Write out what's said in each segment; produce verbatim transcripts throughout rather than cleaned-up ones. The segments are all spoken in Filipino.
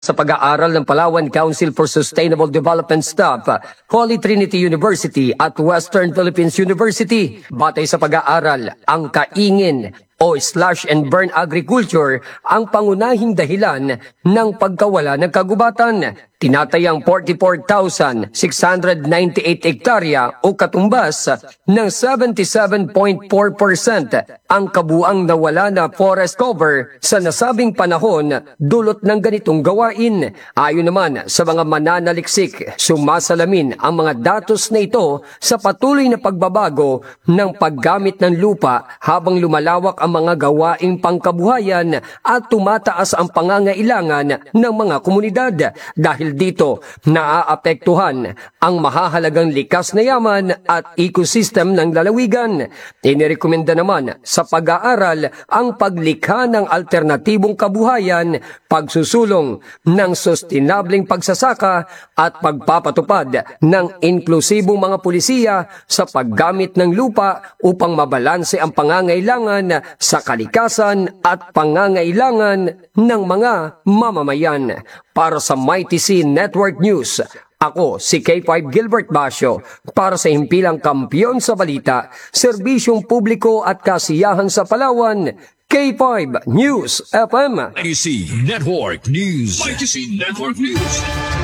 Sa pag-aaral ng Palawan Council for Sustainable Development Staff, Holy Trinity University at Western Philippines University. Batay sa pag-aaral, ang kaingin o slash and burn agriculture ang pangunahing dahilan ng pagkawala ng kagubatan. Tinatayang forty-four thousand six hundred ninety-eight hektarya o katumbas ng seventy-seven point four percent ang kabuang nawala na forest cover sa nasabing panahon dulot ng ganitong gawain. Ayon naman sa mga mananaliksik, sumasalamin ang mga datos na ito sa patuloy na pagbabago ng paggamit ng lupa habang lumalawak ang mga gawaing pangkabuhayan at tumataas ang pangangailangan ng mga komunidad. Dahil dito, naaapektuhan ang mahahalagang likas na yaman at ecosystem ng lalawigan. Inirekomenda naman sa pag-aaral ang paglikha ng alternatibong kabuhayan, pagsusulong ng sustinableng pagsasaka at pagpapatupad ng inklusibong mga pulisiya sa paggamit ng lupa upang mabalanse ang pangangailangan sa kalikasan at pangangailangan ng mga mamamayan. Para sa Mighty C Network News, ako si K five Gilbert Basio para sa himpilang kampiyon sa balita, serbisyong publiko at kasiyahan sa Palawan, K five News F M. Mighty C Network News. Mighty C Network News.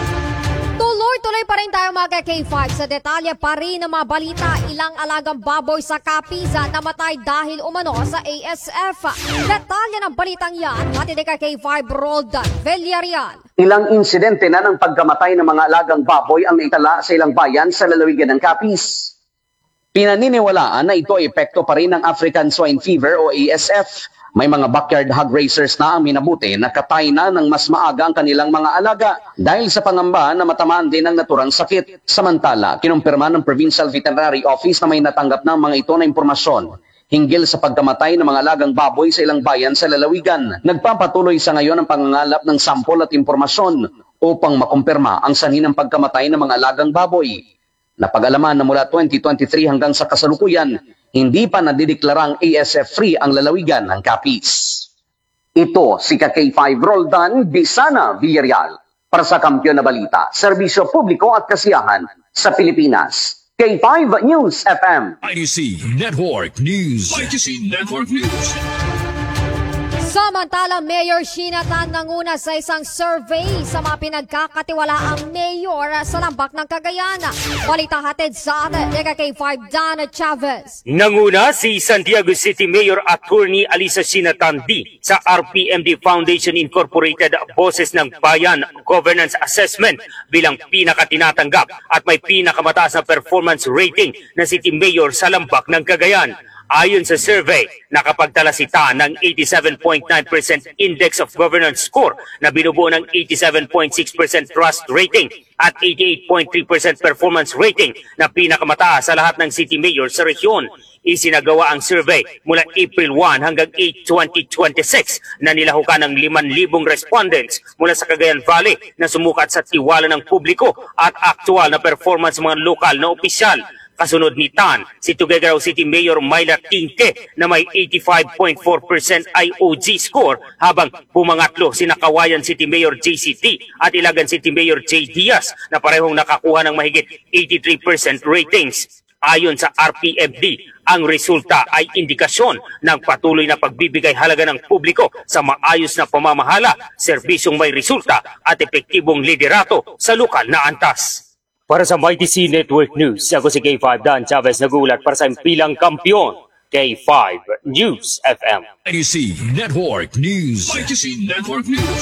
Tuloy-tuloy pa rin tayo mga K five sa detalye pa rin ng mga balita. Ilang alagang baboy sa Capiza namatay dahil umano sa A S F. Detalye ng balitang yan, hatid ka K five Roldan Villarreal. Ilang insidente na ng pagkamatay ng mga alagang baboy ang naitala sa ilang bayan sa lalawigan ng Capiz. Pinaniniwalaan na ito ay epekto pa rin ng African Swine Fever o A S F. May mga backyard hog racers na ang minabuti na katay na ng mas maaga ang kanilang mga alaga dahil sa pangamba na matamaan din ng naturang sakit. Samantala, kinumpirma ng Provincial Veterinary Office na may natanggap ng mga ito na impormasyon hinggil sa pagkamatay ng mga alagang baboy sa ilang bayan sa lalawigan. Nagpapatuloy sa ngayon ang pangangalap ng sampol at impormasyon upang makumpirma ang sanhi ng pagkamatay ng mga alagang baboy. Napag-alaman na mula twenty twenty-three hanggang sa kasalukuyan, hindi pa nadideklarang A S F-free ang lalawigan ng Capiz. Ito si K five Roldan Bisana Villarreal para sa Kampiyon na Balita, Serbisyo Publiko at Kasiyahan sa Pilipinas. K five News F M. Mighty C Network News. Mighty C Network News. Samantala, Mayor Sheena Tan nanguna sa isang survey sa mga pinagkakatiwalaang mayor sa lambak ng Cagayan. Balita hatid sa atin ni K five Dana Chavez. Nanguna si Santiago City Mayor Attorney Alisa Sheena Tan D sa R P M D Foundation Incorporated Boses ng Bayan Governance Assessment bilang pinakatinatanggap at may pinakamataas na performance rating na City Mayor sa lambak ng Cagayan. Ayon sa survey, nakapagtala si Tan ng eighty-seven point nine percent Index of Governance score na binubuo ng eighty-seven point six percent Trust rating at eighty-eight point three percent Performance rating na pinakamataas sa lahat ng City Mayor sa rehiyon. Isinagawa ang survey mula April first hanggang eight, twenty twenty-six na nilahukan ng limang libong respondents mula sa Cagayan Valley na sumukat sa tiwala ng publiko at aktual na performance ng mga lokal na opisyal. Kasunod ni Tan, si Tuguegarao City Mayor Myla Tinke na may eighty-five point four percent I O G score habang pumangatlo si Nakawayan City Mayor J C T at Ilagan City Mayor J Diaz na parehong nakakuha ng mahigit eighty-three percent ratings. Ayon sa R P F D, ang resulta ay indikasyon ng patuloy na pagbibigay halaga ng publiko sa maayos na pamamahala, serbisyong may resulta at epektibong liderato sa lokal na antas. Para sa Mighty C Network News, ako si K five Dan Chavez nagulat para sa himpilang kampiyon, K five News F M. Mighty C Network News. Mighty C Network News.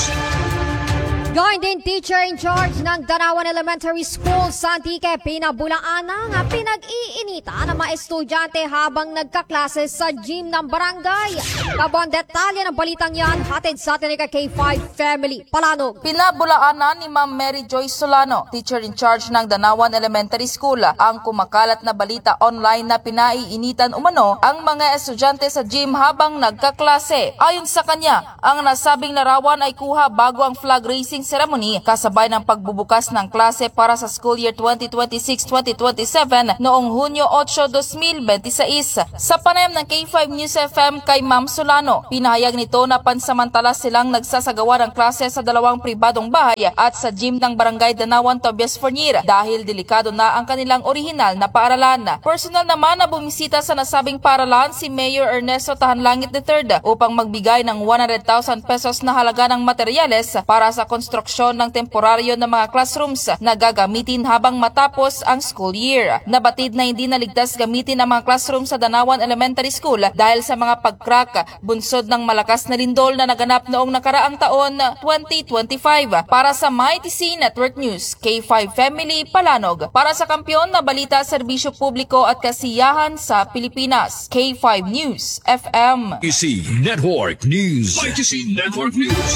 Join din teacher in charge ng Danawan Elementary School sa Antique, pinabulaan ng pinag-iinita ng mga estudyante habang nagkaklase sa gym ng barangay. Kabon detalye ng balitang yan, hatid sa atin ni K five Family Palanog. Pinabulaanan ni Ma'am Mary Joyce Solano, teacher in charge ng Danawan Elementary School, ang kumakalat na balita online na pinaiinitan umano ang mga estudyante sa gym habang nagkaklase. Ayon sa kanya, ang nasabing larawan ay kuha bago ang flag racing ceremony kasabay ng pagbubukas ng klase para sa school year twenty twenty-six twenty twenty-seven noong Hunyo eight, twenty twenty-six. Sa panayam ng K five News F M kay Ma'am Solano, pinahayag nito na pansamantala silang nagsasagawa ng klase sa dalawang pribadong bahay at sa gym ng Barangay Danawan, Tobias Fornier dahil delikado na ang kanilang orihinal na paaralan. Personal naman na bumisita sa nasabing paaralan si Mayor Ernesto Tahanlangit the third upang magbigay ng one hundred thousand pesos na halaga ng materyales para sa konstruksyon ng temporaryo ng mga classrooms na gagamitin habang matapos ang school year. Nabatid na hindi naligtas gamitin ang mga classroom sa Danawan Elementary School dahil sa mga pagcrack bunsod ng malakas na lindol na naganap noong nakaraang taon twenty twenty-five. Para sa M I T C Network News, K five Family Palanog. Para sa kampiyon na balita, serbisyo publiko at kasiyahan sa Pilipinas, K five News F M. Y C Network News. Y C Network News.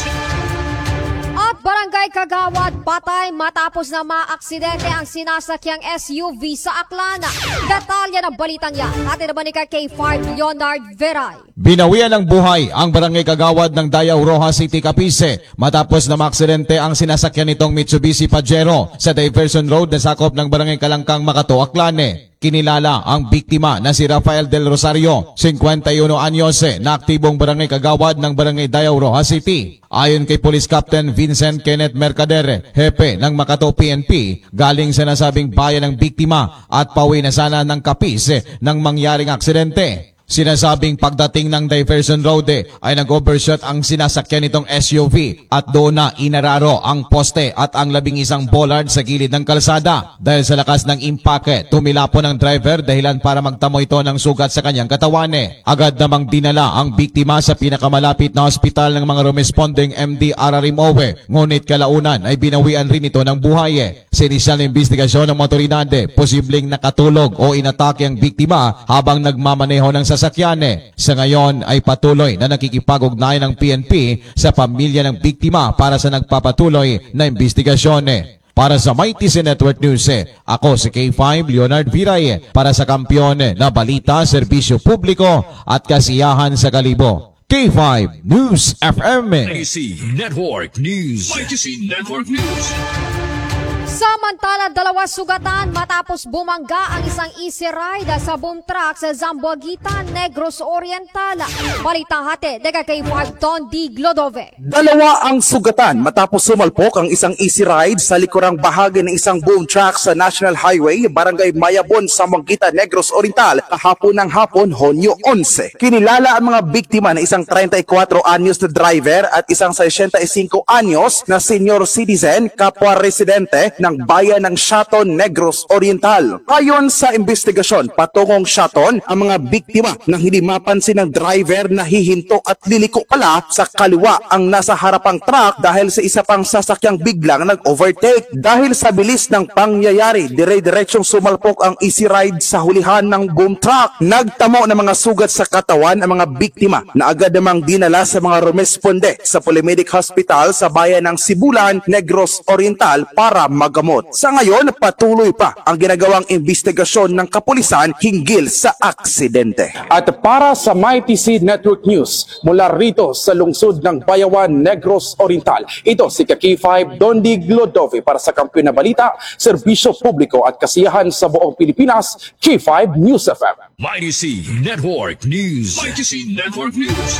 At Barangay Kagawad, patay matapos na maaksidente ang sinasakyang S U V sa Aklana. Detalye ng balitang yan, atin naman ni K five Leonard Veray. Binawian ng buhay ang Barangay Kagawad ng Dayaw Rojas City, Capice matapos na maaksidente ang sinasakyan nitong Mitsubishi Pajero sa Diversion Road na sakop ng Barangay Kalangkang, Makato, Aklane. Kinilala ang biktima na si Rafael Del Rosario, fifty-one anyos, na aktibong Barangay Kagawad ng Barangay Dayaw Rojas City. Ayon kay Police Captain Vincent Kenneth Mercader, hepe ng Makato P N P, galing sa nasabing bayan ng biktima at pauwi na sana ng Capice nang mangyaring aksidente. Sinasabing pagdating ng Diversion Road eh, ay nag-overshot ang sinasakyan nitong S U V at doon na inararo ang poste at ang labing isang bollard sa gilid ng kalsada. Dahil sa lakas ng impake, tumilapon ang driver dahilan para magtamo ito ng sugat sa kanyang katawan. Eh. Agad namang dinala ang biktima sa pinakamalapit na ospital ng mga responding M D R R M O E. Ngunit kalaunan ay binawian rin ito ng buhay. Eh. Sa inisyal na investigasyon ng motoridade, posibleng nakatulog o inatake ang biktima habang nagmamaneho ng sasakyan. Sakyane. Sa ngayon ay patuloy na nakikipag-ugnayan ng P N P sa pamilya ng biktima para sa nagpapatuloy na investigasyon. Para sa M I T C Network News, ako si K five Leonard Viray para sa kampiyon na balita, serbisyo publiko at kasiyahan sa Kalibo. K five News F M. Y C Network News. Y C Network News. Samantala, dalawa sugatan matapos bumangga ang isang easy ride sa boom truck sa Zamboanga, Negros Oriental. Balita hati, dega kay Don D. Glodove. Dalawa ang sugatan matapos sumalpok ang isang easy ride sa likurang bahagi ng isang boom truck sa National Highway, Barangay Mayabon, Zamboanga, Negros Oriental, kahapon ng hapon, Hunyo eleven. Kinilala ang mga biktima na isang thirty-four anyos na driver at isang sixty-five anyos na senior citizen, kapwa residente ng bayan ng Shaton, Negros Oriental. Ayon sa investigasyon patungong Shaton, ang mga biktima nang hindi mapansin ng driver na hihinto at liliko pala sa kaliwa ang nasa harapang truck dahil sa isa pang sasakyang biglang nag-overtake. Dahil sa bilis ng pangyayari, dire-diretsong sumalpok ang easy ride sa hulihan ng boom truck. Nagtamo ng mga sugat sa katawan ang mga biktima na agad namang dinala sa mga rumesponde sa Polymedic Hospital sa bayan ng Sibulan, Negros Oriental para magamot. Sa ngayon, patuloy pa ang ginagawang investigasyon ng kapulisan hinggil sa aksidente. At para sa M I T C Network News, mula rito sa lungsod ng Bayawan, Negros Oriental, ito si K five Don D. Glodove para sa kampiyon na balita, serbisyo publiko at kasiyahan sa buong Pilipinas, K five News F M. Y C Network News. Y C Network News.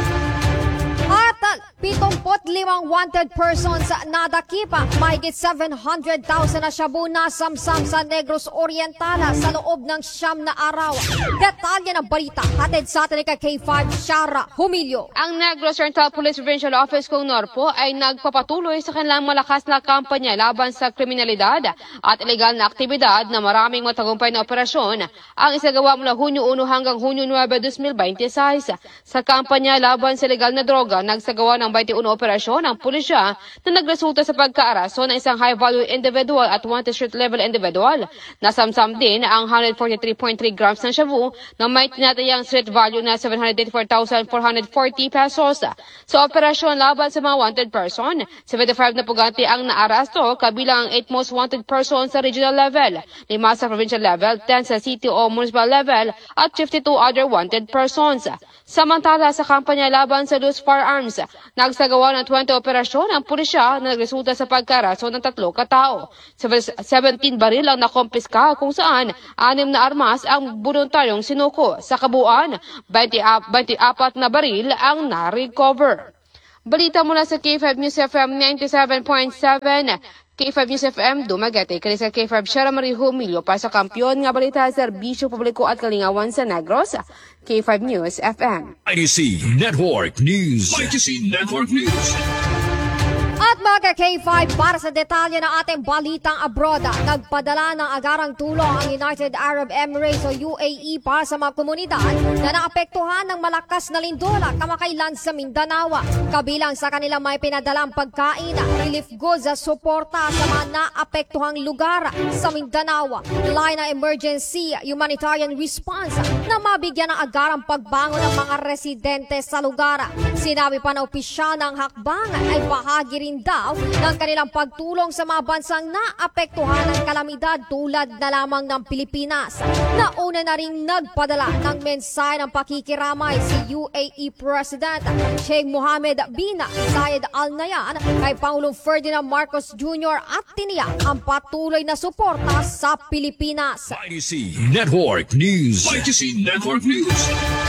At seventy-five wanted persons nadakipa, mahigit seven hundred thousand na shabu na samsam sa Negros Oriental sa loob ng siyam na araw. Detalye ng balita, hatid sa atin kay K five Shara Humilio. Ang Negros Oriental Police Provincial Office kung Norpo ay nagpapatuloy sa kanilang malakas na kampanya laban sa kriminalidad at ilegal na aktibidad na maraming matagumpay na operasyon ang isagawa mula Hunyo one hanggang Hunyo nine, twenty twenty-six. Sa kampanya laban sa ilegal na droga, nagsagawa ng twenty-one operasyon ang pulisya na nagresulta sa pagkaaraso ng isang high-value individual at wanted street-level individual. Nasamsam din ang one hundred forty-three point three grams ng shabu na may tinatayang street value na seven hundred eighty-four thousand four hundred forty pesos. Sa operasyon laban sa mga wanted person, seventy-five na pugante ang naarasto, kabilang ang eight most wanted persons sa regional level, lima sa provincial level, ten sa city o municipal level, at fifty-two other wanted persons. Samantala sa kampanya laban sa loose firearms, Nagsagawa ng twenty operasyon ang pulisya na nagresulta sa pagkaraso ng tatlo katao. seventeen baril ang nakompiska kung saan anim na armas ang voluntaryong sinuko. Sa kabuuan, twenty-four na baril ang na-recover. Balita mula sa K five News F M ninety-seven point seven. K five News F M, Dumaguete. Kani sa K five, Shara Marie Humilio para sa Kampiyon nga balita, serbisyo publiko at kalingawan sa Negros. K five News F M. I T C Network News. I T C Network News. At mga K five, para sa detalye ng ating balitang abroad, nagpadala ng agarang tulong ang United Arab Emirates o U A E para sa mga komunidad na naapektuhan ng malakas na lindol kamakailan sa Mindanao. Kabilang sa kanilang may pinadalang pagkain, relief goods at suporta sa mga naapektuhang lugar sa Mindanao. Line ng emergency humanitarian response na mabigyan ng agarang pagbangon ng mga residente sa lugar. Sinabi pa na opisyal ng hakbang ay bahagi rin daw ng kanilang pagtulong sa mga bansang naapektuhan ng kalamidad tulad na lamang ng Pilipinas. Nauna na rin nagpadala ng mensahe ng pakikiramay si U A E President Sheikh Mohammed bin Zayed Al Nahyan kay Pangulong Ferdinand Marcos Junior at tiniyak ang patuloy na suporta sa Pilipinas. I T C Network News. I T C Network News.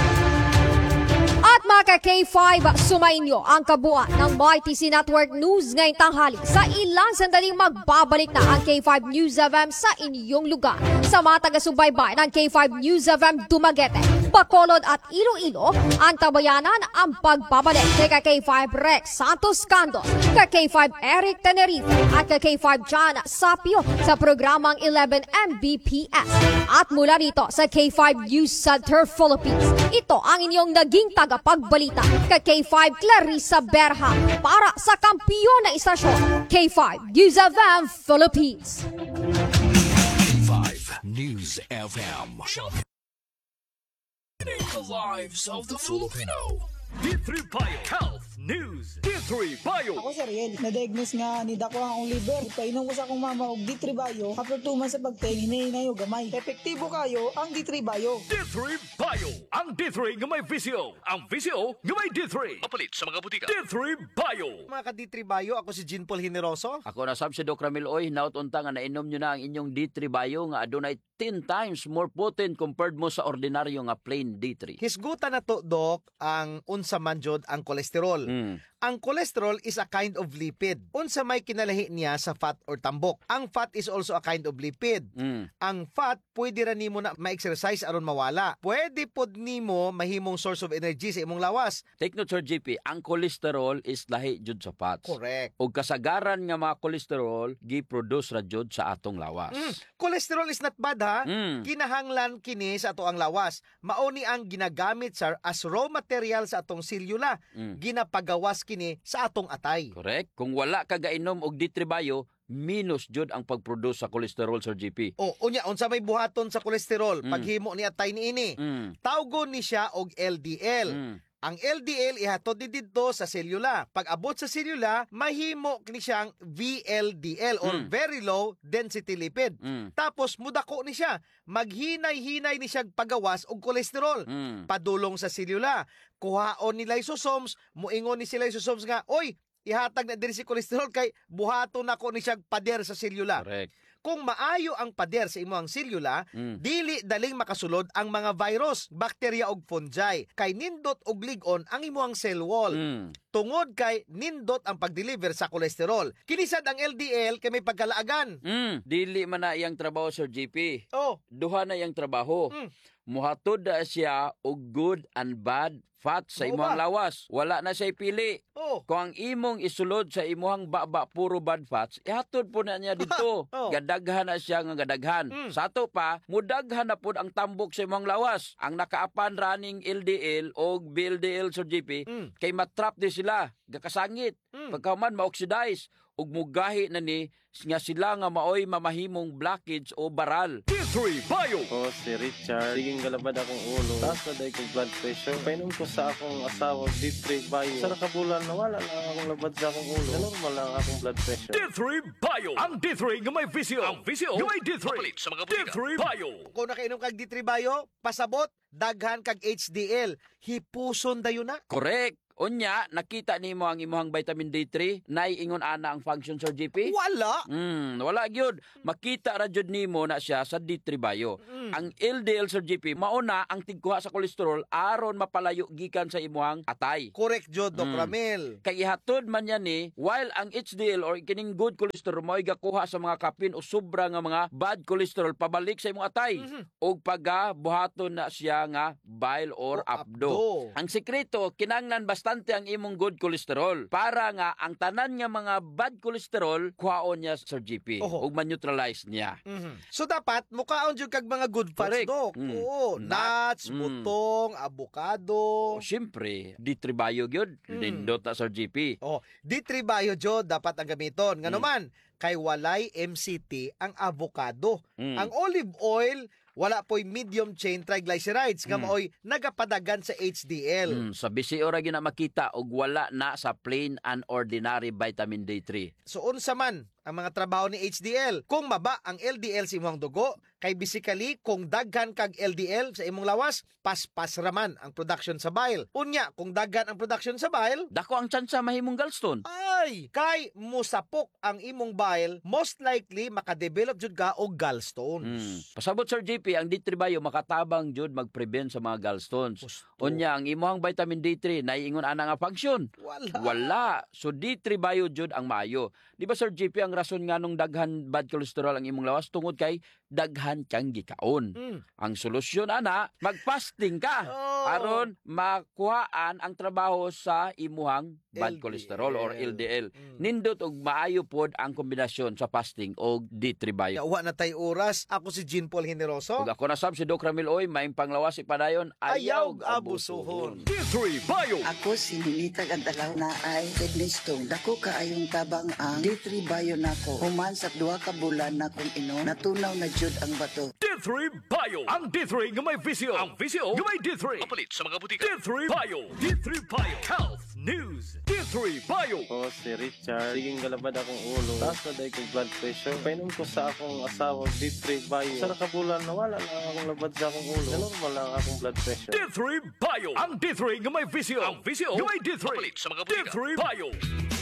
At mga K five, sumainyo ang kabuuan ng Y T C Network News ngayong tanghali. Sa ilang sandaling magbabalik na ang K five News F M sa inyong lugar. Sa mga taga-subaybay ng K five News F M Dumaguete, Bacolod at Iloilo, ang tabayanan ang pagbabalik kay K five Rex Santos Candos, kay K five Eric Tenerife at kay K five John Sapio sa programang eleven M B P S. At mula rito sa K five News Center Philippines, ito ang inyong naging tagapagbalita kay K five Clarissa Berha para sa kampiyon na istasyon K five News F M Philippines. K five News F M. The lives of the Filipino. D three Bio Health News. D three Bio. Ako si Riel, na-diagnose nga ni dako ang liver. Ipainom ko sa akong mama og D three Bio. After two months sa pagtingin, hinahinay o gamay. Epektibo kayo ang D three Bio. D three Bio. Ang D three nga may V C O. Ang V C O nga may D three. Mapalit sa mga butika. D three Bio. Mga ka-D three Bio, ako si Jean Paul Generoso. Ako na sab si Doc Ramil Oy, naot unta nga nainom nyo na ang inyong D three Bio nga adunay ten times more potent compared mo sa ordinaryo nga plain D three. Hisgutan na to, Doc, ang unsa man jud ang kolesterol. Mm. Ang cholesterol is a kind of lipid. Unsa may kinalahi niya sa fat or tambok. Ang fat is also a kind of lipid. Mm. Ang fat, pwede ra nimo na ma-exercise aron mawala. Pwede pod nimo mahimong source of energy sa imong lawas. Take note, Sir J P, ang cholesterol is lahi jud sa fats. Correct. O kasagaran nga mga cholesterol, gi-produce ra jud sa atong lawas. Mm. Cholesterol is not bad, ha? Mm. Kinahanglan kini sa ato ang lawas. Mauni ang ginagamit sir as raw material sa atong selula. Mm. Ginapagawas kini sa atong atay. Correct. Kung wala ka gainom og D three Bio, minus jud ang pag-produce sa cholesterol, Sir J P. O, unya, unsa may buhaton sa kolesterol, Mm. paghimo ni atay niini. Mm. Tawgon ni siya og L D L. Mm. Ang L D L ihatod ni didto sa selula. Pag abot sa selula, mahimo kini siyang V L D L or Mm. very low density lipid. Mm. Tapos mudako ni siya, maghinay-hinay ni siya pagawas og kolesterol. Mm. Padulong sa selula. Kuhaon ni lysosomes, muingon ni si lysosomes nga, oy, ihatag na diri si kolesterol kay buhaton nako ni siya pader sa selula. Correct. Kung maayo ang pader sa imong selula, Mm. dili daling makasulod ang mga virus, bakterya ug fungi. Kay nindot og lig-on ang imong cell wall. Mm. Tungod kay nindot ang pag-deliver sa kolesterol. Kinisad ang L D L kay may pagkalaagan. Mm. Dili man na iyang trabaho, Sir J P. Oh, Duha na iyang trabaho. Mm. Muhatod na siya og good and bad fat sa Mao imong ba? lawas. Wala na siya pili. oh. Kung ang imong isulod sa imong baba puro bad fats, ihatod po na niya dito. Oh. Gadaghan na siya nga gadaghan. Mm. Sa ato pa, mudaghan na po ang tambok sa imong lawas. Ang nakaapan running L D L o B L D L, Sir J P, Mm. kay matrap di sila, gakasangit. Mm. Pagkaman ma-oxidize, ug mugahi na ni nga sila nga maoy mamahimong blockage o baral. D three Bio. Ako si Richard. Siging galabad akong ulo. Taas na dahil kong blood pressure. Painom ko sa akong asawa D three Bio. Sa nakabulan na wala lang akong labad sa akong ulo. Normal lang akong blood pressure. D three Bio. Ang D three nga may V C O. Ang V C O nga may D three. Mapalit sa mga butika. D three Bio. Kung nakainom kag D three Bio, pasabot, daghan kag H D L. Hipuson dayon na. Correct. Unya, nakita nimo ang imuhang vitamin D three, naiingon ana ang function, Sir J P? Wala. Hmm, wala gyud. Makita ra jud nimo na siya sa D three Bio. Mm. Ang L D L, Sir J P, mauna ang tigkuha sa kolesterol aron mapalayo gikan sa imuhang atay. Correct jud, Doc Mm. Ramil. Kay ihatod man yan ni, while ang H D L or kining good cholesterol mo ay gakuha sa mga kapin o sobra nga mga bad cholesterol pabalik sa imong atay. Mhm. O pagabuhaton na siya nga bile or O abdo. abdo. Ang sekreto, kinanglan bastante ang imong good cholesterol para nga ang tanan nga mga bad cholesterol kuhaon niya, Sir G P, Oho. ug ma-neutralize niya. Mhm. So dapat mukaon jud kag mga good fats, Correct. Doc. Mm. Oo, Nut. nuts, Mm. butong, avocado. O syempre, D three Bio gyud, Mm. nindot na, Sir G P. Oh, D three Bio jud dapat ang gamiton. Mm. Ngano man, kay walay M C T ang avocado. Mm. Ang olive oil wala po'y medium chain triglycerides nga Mm. maoy nagapadagan sa H D L. Mm, sa bisi ora gyud na makita og wala na sa plain and ordinary vitamin D three. So unsa man ang mga trabaho ni H D L? Kung maba ang L D L sa imong dugo, kay basically kung daghan kag L D L sa imong lawas, paspas raman ang production sa bile. Unya, kung daghan ang production sa bile, Dako ang tsansa mahimong gallstone. ay, kay musapok ang imong bile, most likely makadevelop jud ka og gallstones. Mm. Pasabot, Sir J P, ang D three Bio makatabang jud mag-prevent sa mga gallstones. Gusto. Unya, ang imuhang vitamin D three naiingon ana nga function. Wala. Wala. So D three Bio jud ang maayo. Di ba, Sir J P, ang rason nga nung daghan bad cholesterol ang imong lawas tungod kay daghan kang gikaon. Mm. Ang solusyon ana, mag-fasting ka Oh. aron makuhaan ang trabaho sa imuhang bad L D L. cholesterol or L D L. Mm. Nindot og maayo pod ang kombinasyon sa fasting og D three Bio. Yawa na tay oras. Ako si Jean Paul Generoso. Ug ako na sab si Doc Ramil Oy, maing panglawas ipadayon, ayaw Ayaw abusuhon. D three Bio. Ako si Ninita Gandalaw na ay kidney stone. Dako kaayong tabang ang D three Bio nako. Human sa duha ka bulan na kung inom, natunaw na jud ang bato. D three Bio. Ang D three nga may visyo. Ang visyo nga may D three. Kapalit sa mga butika. D three Bio. D three Bio. Health News. D three Bio. Ako si Richard. Siging galabad akong ulo. Taas na dahil kong blood pressure. Painom ko sa akong asawa D three Bio. Sa nakabulan na wala lang akong labad sa akong ulo. Normal lang akong blood pressure. D three Bio. Ang D three nga may visyo. Ang visyo nga may D three. Kapalit sa mga butika. D three Bio.